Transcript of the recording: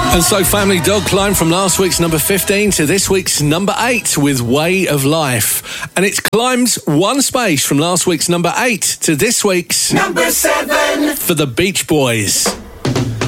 And so Family Dog climbed from last week's number 15 to this week's number 8 with Way of Life. And it's climbed one space from last week's number 8 to this week's number 7 for the Beach Boys.